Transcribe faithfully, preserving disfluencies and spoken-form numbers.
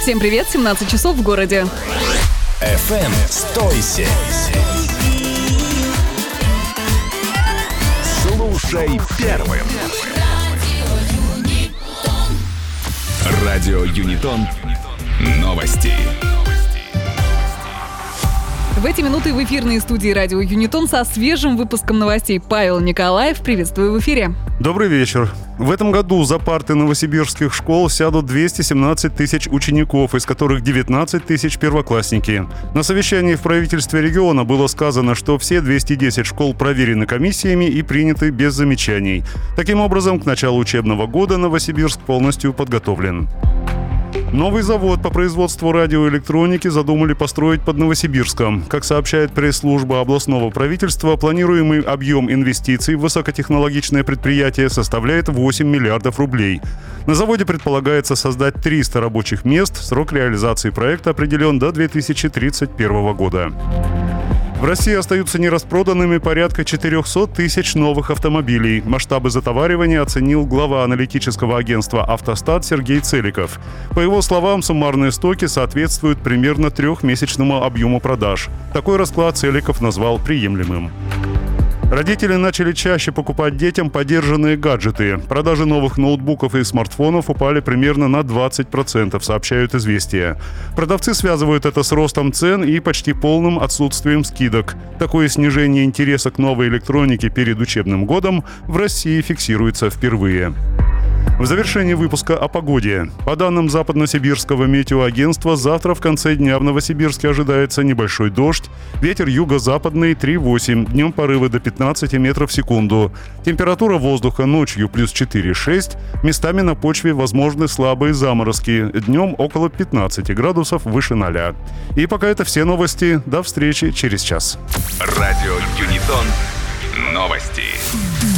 Всем привет, семнадцать часов в городе. эф эм сто семь. Слушай первым. Радио Юнитон. Новости. В эти минуты в эфирной студии радио Юнитон со свежим выпуском новостей Павел Николаев. Приветствую в эфире. Добрый вечер. В этом году за парты новосибирских школ сядут двести семнадцать тысяч учеников, из которых девятнадцать тысяч первоклассники. На совещании в правительстве региона было сказано, что все двести десять школ проверены комиссиями и приняты без замечаний. Таким образом, к началу учебного года Новосибирск полностью подготовлен. Новый завод по производству радиоэлектроники задумали построить под Новосибирском. Как сообщает пресс-служба областного правительства, планируемый объем инвестиций в высокотехнологичное предприятие составляет восемь миллиардов рублей. На заводе предполагается создать триста рабочих мест. Срок реализации проекта определен до две тысячи тридцать первого года. В России остаются нераспроданными порядка четыреста тысяч новых автомобилей. Масштабы затоваривания оценил глава аналитического агентства «Автостат» Сергей Целиков. По его словам, суммарные стоки соответствуют примерно трехмесячному объему продаж. Такой расклад Целиков назвал приемлемым. Родители начали чаще покупать детям подержанные гаджеты. Продажи новых ноутбуков и смартфонов упали примерно на двадцать процентов, сообщают «Известия». Продавцы связывают это с ростом цен и почти полным отсутствием скидок. Такое снижение интереса к новой электронике перед учебным годом в России фиксируется впервые. В завершении выпуска о погоде. По данным Западно-Сибирского метеоагентства, завтра в конце дня в Новосибирске ожидается небольшой дождь. Ветер юго-западный три восемь, днем порывы до пятнадцати метров в секунду. Температура воздуха ночью плюс четыре-шесть, местами на почве возможны слабые заморозки. Днем около пятнадцати градусов выше ноля. И пока это все новости. До встречи через час. Радио Юнитон. Новости.